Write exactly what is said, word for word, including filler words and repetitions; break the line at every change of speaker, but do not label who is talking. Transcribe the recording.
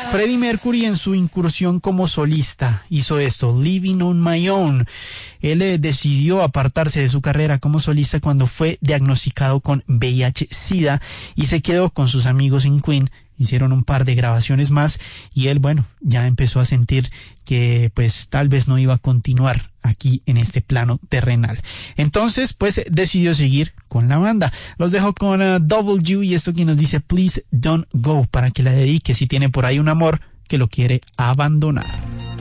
Freddie Mercury en su incursión como solista hizo esto, Living on My Own. Él eh, decidió apartarse de su carrera como solista cuando fue diagnosticado con V I H SIDA y se quedó con sus amigos en Queen. Hicieron un par de grabaciones más y él, bueno, ya empezó a sentir que pues tal vez no iba a continuar aquí en este plano terrenal. Entonces, pues decidió seguir con la banda. Los dejo con uh, W y esto que nos dice Please Don't Go, para que la dedique si tiene por ahí un amor que lo quiere abandonar.